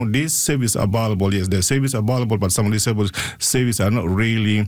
these services are available. Yes, the services are available, but some of these services are not really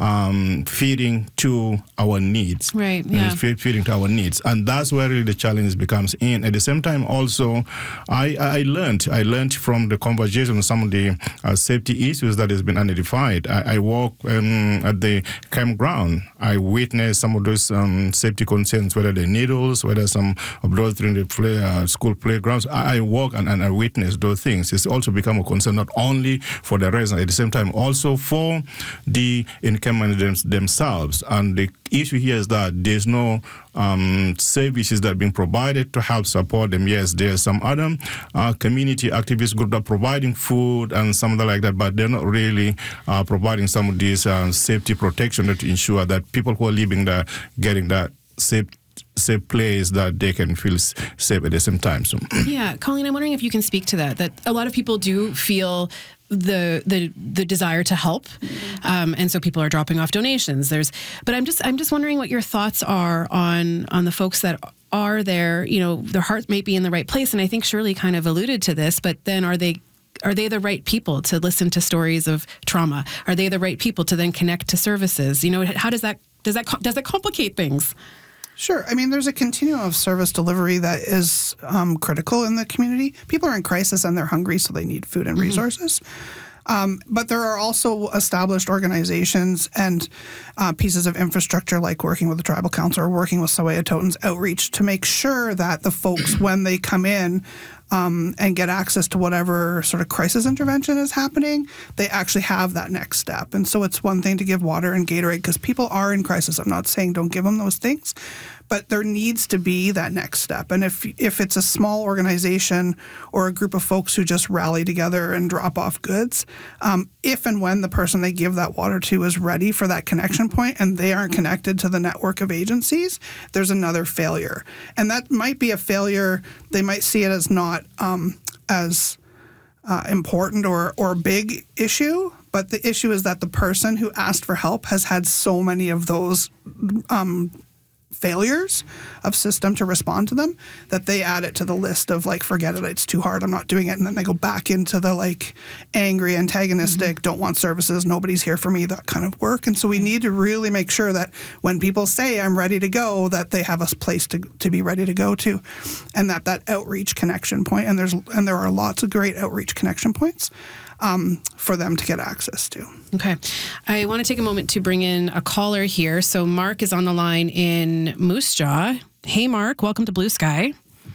feeding to our needs. Right, yeah. Feeding to our needs. And that's where really the challenge becomes in. At the same time, also, I learned from the conversation some of the safety issues that has been identified. I work at the campground. I witnessed some of those safety concerns, whether they're needles, whether some of those during the school playgrounds. I walk and I witness those things. It's also become a concern not only for the residents, at the same time also for the encampment themselves. And the issue here is that there's no services that are being provided to help support them. Yes, there's some other community activist group that are providing food and something like that, but they're not really providing some of these safety protection to ensure that people who are living there getting that safe place that they can feel safe at the same time. So. Yeah, Colleen, I'm wondering if you can speak to that a lot of people do feel the desire to help, and so people are dropping off donations. But I'm just wondering what your thoughts are on the folks that are there. You know, their heart may be in the right place, and I think Shirley kind of alluded to this. But then, are they the right people to listen to stories of trauma? Are they the right people to then connect to services? You know, how does that complicate things? Sure. I mean, there's a continuum of service delivery that is critical in the community. People are in crisis and they're hungry, so they need food and resources. But there are also established organizations and pieces of infrastructure, like working with the Tribal Council or working with Tsawwaitoton's outreach, to make sure that the folks, when they come in and get access to whatever sort of crisis intervention is happening, they actually have that next step. And so it's one thing to give water and Gatorade because people are in crisis. I'm not saying don't give them those things, but there needs to be that next step. And if it's a small organization or a group of folks who just rally together and drop off goods, if and when the person they give that water to is ready for that connection point and they aren't connected to the network of agencies, there's another failure. And that might be a failure. They might see it as not as important or big issue, but the issue is that the person who asked for help has had so many of those failures of system to respond to them that they add it to the list of like, forget it, it's too hard, I'm not doing it. And then they go back into the like angry, antagonistic, don't want services, nobody's here for me, that kind of work. And so we need to really make sure that when people say I'm ready to go, that they have a place to be ready to go to, and that outreach connection point, and there are lots of great outreach connection points for them to get access to. Okay. I want to take a moment to bring in a caller here. So Mark is on the line in Moose Jaw. Hey, Mark. Welcome to Blue Sky.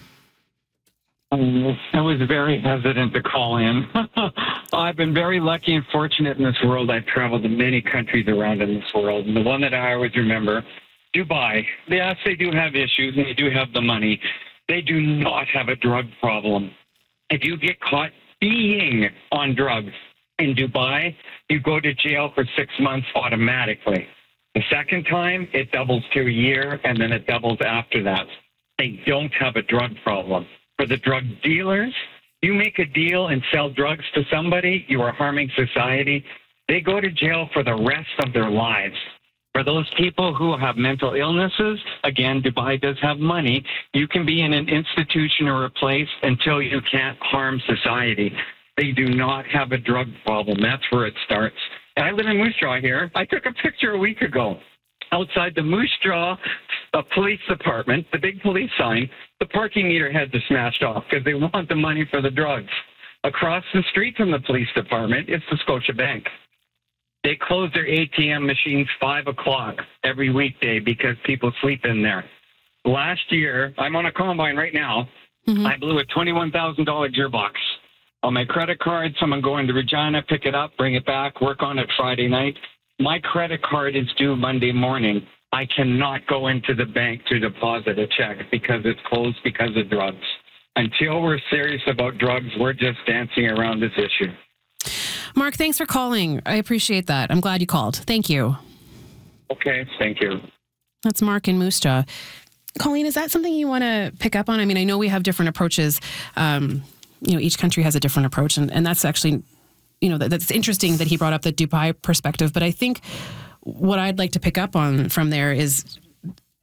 I was very hesitant to call in. I've been very lucky and fortunate in this world. I've traveled to many countries around in this world. And the one that I always remember, Dubai. Yes, they do have issues and they do have the money. They do not have a drug problem. If you get caught being on drugs in Dubai, you go to jail for 6 months automatically. The second time, it doubles to a year, and then it doubles after that. They don't have a drug problem. For the drug dealers, you make a deal and sell drugs to somebody, you are harming society. They go to jail for the rest of their lives. For those people who have mental illnesses, again, Dubai does have money. You can be in an institution or a place until you can't harm society. They do not have a drug problem. That's where it starts. And I live in Moose Jaw here. I took a picture a week ago outside the Moose Jaw police department, the big police sign. The parking meter heads are smashed off because they want the money for the drugs. Across the street from the police department is the Scotia Bank. They close their ATM machines 5 o'clock every weekday because people sleep in there. Last year, I'm on a combine right now. Mm-hmm. I blew a $21,000 gearbox. On my credit card, someone going to Regina, pick it up, bring it back, work on it Friday night. My credit card is due Monday morning. I cannot go into the bank to deposit a check because it's closed because of drugs. Until we're serious about drugs, we're just dancing around this issue. Mark, thanks for calling. I appreciate that. I'm glad you called. Thank you. Okay, thank you. That's Mark in Moose Jaw. Colleen, is that something you want to pick up on? I mean, I know we have different approaches. Each country has a different approach, and that's actually, that's interesting that he brought up the Dubai perspective. But I think what I'd like to pick up on from there is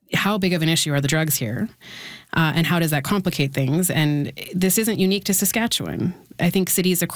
how big of an issue are the drugs here? And how does that complicate things? And this isn't unique to Saskatchewan. I think cities